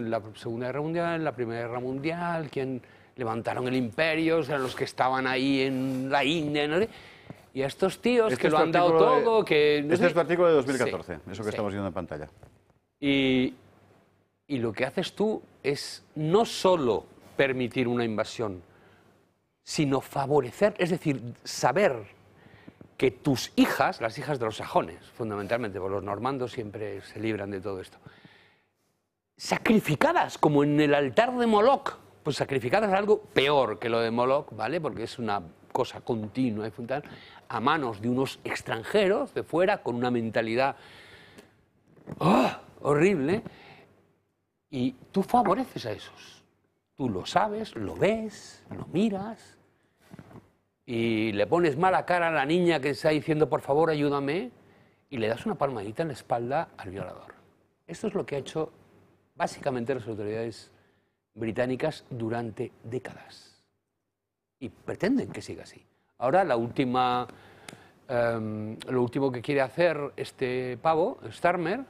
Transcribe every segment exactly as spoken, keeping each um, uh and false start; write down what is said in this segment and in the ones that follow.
en la Segunda Guerra Mundial, en la Primera Guerra Mundial, quien levantaron el imperio, eran los que estaban ahí en la India, ¿no? Y a estos tíos este que lo han dado todo, que... No este sé, es tu artículo de dos mil catorce, sí, eso que sí. estamos viendo en pantalla. Y, y lo que haces tú es no solo permitir una invasión, sino favorecer, es decir, saber que tus hijas, las hijas de los sajones, fundamentalmente, porque los normandos siempre se libran de todo esto, sacrificadas, como en el altar de Moloch, pues sacrificadas algo peor que lo de Moloch, ¿vale? Porque es una cosa continua y fundamental, a manos de unos extranjeros de fuera, con una mentalidad ¡oh! horrible, y tú favoreces a esos. Tú lo sabes, lo ves, lo miras, y le pones mala cara a la niña que está diciendo, por favor, ayúdame, y le das una palmadita en la espalda al violador. Esto es lo que ha hecho básicamente las autoridades británicas durante décadas. Y pretenden que siga así. Ahora, la última, um, lo último que quiere hacer este pavo, Starmer,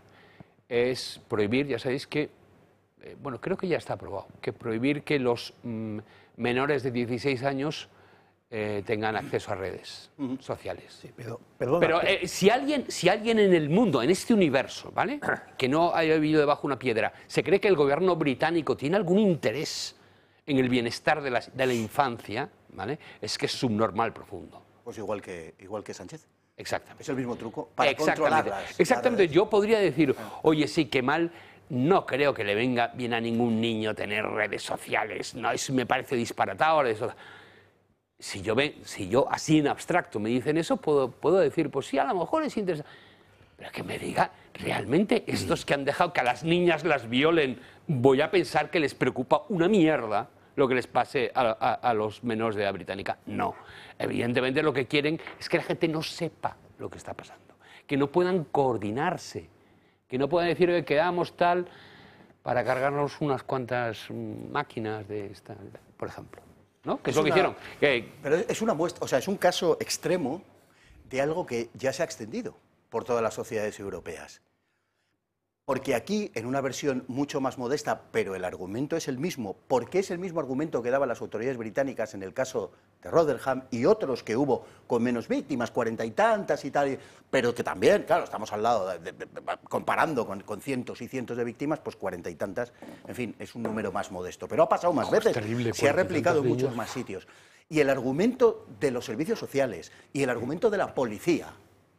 es prohibir, ya sabéis que, eh, bueno, creo que ya está aprobado, que prohibir que los mm, menores de dieciséis años Eh, tengan acceso a redes uh-huh. sociales. Sí, pero perdona, pero eh, si, alguien, si alguien en el mundo, en este universo, ¿vale? que no haya vivido debajo de una piedra, se cree que el gobierno británico tiene algún interés en el bienestar de la, de la infancia, ¿vale? Es que es subnormal profundo. Pues igual que, igual que Sánchez. Exactamente. Es el mismo truco para Exactamente. controlarlas. Exactamente. Las Yo podría decir, oye, sí, qué mal. No creo que le venga bien a ningún niño tener redes sociales. No, eso me parece disparatado. Eso. Si yo, ve, si yo así en abstracto me dicen eso, puedo, puedo decir, pues sí, a lo mejor es interesante. Pero que me diga, realmente estos que han dejado que a las niñas las violen, voy a pensar que les preocupa una mierda lo que les pase a, a, a los menores de edad británica. No. Evidentemente lo que quieren es que la gente no sepa lo que está pasando, que no puedan coordinarse, que no puedan decir que quedamos tal para cargarnos unas cuantas máquinas de esta, por ejemplo. ¿No? Que es, es lo que una, hicieron. Que... Pero es una muestra, o sea, es un caso extremo de algo que ya se ha extendido por todas las sociedades europeas. Porque aquí, en una versión mucho más modesta, pero el argumento es el mismo, porque es el mismo argumento que daban las autoridades británicas en el caso de Rotherham y otros que hubo con menos víctimas, cuarenta y tantas y tal, pero que también, claro, estamos al lado, de, de, de, comparando con, con cientos y cientos de víctimas, pues cuarenta y tantas, en fin, es un número más modesto. Pero ha pasado más oh, veces, terrible, se ha replicado en muchos más sitios. Y el argumento de los servicios sociales y el argumento de la policía,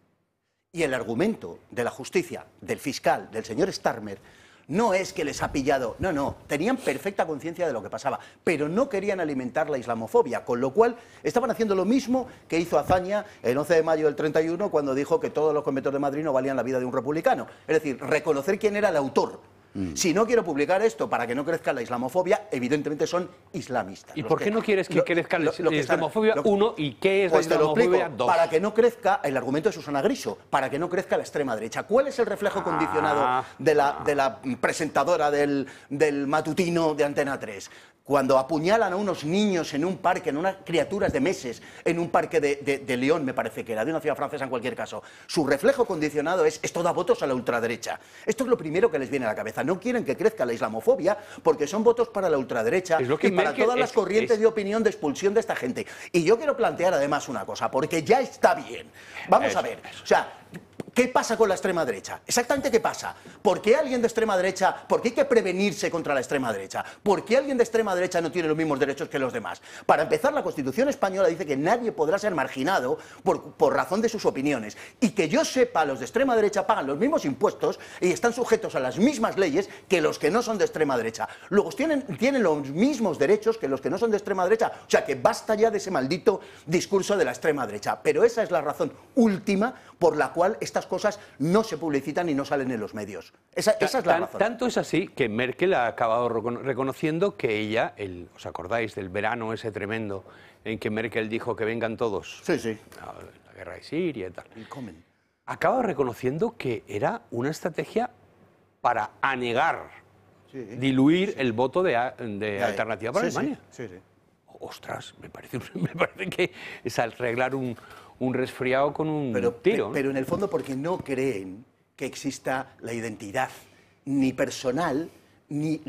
y el argumento de la justicia, del fiscal, del señor Starmer, no es que les ha pillado, no, no, tenían perfecta conciencia de lo que pasaba, pero no querían alimentar la islamofobia, con lo cual estaban haciendo lo mismo que hizo Azaña el once de mayo del treinta y uno, cuando dijo que todos los conventos de Madrid no valían la vida de un republicano. Es decir, reconocer quién era el autor. Mm. Si no quiero publicar esto para que no crezca la islamofobia, evidentemente son islamistas. ¿Y por qué que, no quieres que lo, crezca la lo, lo islamofobia? Lo, uno, ¿y qué es pues la islamofobia? Dos. Para que no crezca, el argumento de Susana Griso, para que no crezca la extrema derecha. ¿Cuál es el reflejo ah, condicionado de la, de la presentadora del, del matutino de Antena tres? Cuando apuñalan a unos niños en un parque, en unas criaturas de meses, en un parque de, de, de Lyon, me parece que era, de una ciudad francesa en cualquier caso, su reflejo condicionado es, esto da votos a la ultraderecha. Esto es lo primero que les viene a la cabeza. No quieren que crezca la islamofobia porque son votos para la ultraderecha es lo que y para todas es, las corrientes es... de opinión de expulsión de esta gente. Y yo quiero plantear además una cosa, porque ya está bien. Vamos eso, a ver, eso. o sea... ¿Qué pasa con la extrema derecha? Exactamente qué pasa. ¿Por qué alguien de extrema derecha, por qué hay que prevenirse contra la extrema derecha? ¿Por qué alguien de extrema derecha no tiene los mismos derechos que los demás? Para empezar, la Constitución española dice que nadie podrá ser marginado por, por razón de sus opiniones. Y que yo sepa, los de extrema derecha pagan los mismos impuestos y están sujetos a las mismas leyes que los que no son de extrema derecha. Luego tienen, tienen los mismos derechos que los que no son de extrema derecha. O sea que basta ya de ese maldito discurso de la extrema derecha. Pero esa es la razón última por la cual estas cosas no se publicitan y no salen en los medios. Esa, esa es la razón. Tanto es así que Merkel ha acabado reconociendo que ella, el, ¿os acordáis del verano ese tremendo en que Merkel dijo que vengan todos? Sí, sí. La, la guerra de Siria y tal. Y comen. Acaba reconociendo que era una estrategia para anegar, sí, diluir sí. el voto de, de Alternativa para sí, Alemania. Sí, sí, sí. Ostras, me parece, me parece que es arreglar un... un resfriado con un pero, tiro. ¿no? Pero en el fondo porque no creen que exista la identidad ni personal ni